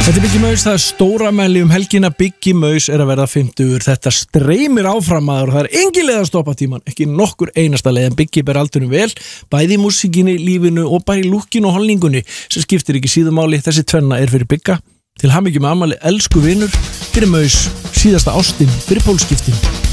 Þetta Biggi Maus, það stóramæli helgina. Biggi Maus að verða 50. Þetta streymir áfram maður og það engin leið að stoppa tíman, ekki nokkur einasta leið, en Biggi ber aldurinn vel, bæði í músíkinni, lífinu og bara í lúkkinu og holningunni, sem skiptir ekki síðumáli. Þessi tvenna fyrir Bigga. Til hamingju með afmæli, elsku vinur, fyrir Maus, síðasta ástin fyrir pólskiptin.